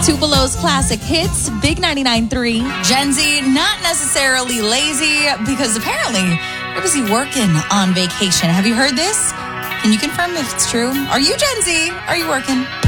Tupelo's classic hits, Big 99.3. Gen Z, not necessarily lazy, because apparently they're busy working on vacation. Have you heard this? Can you confirm if it's true? Are you Gen Z? Are you working?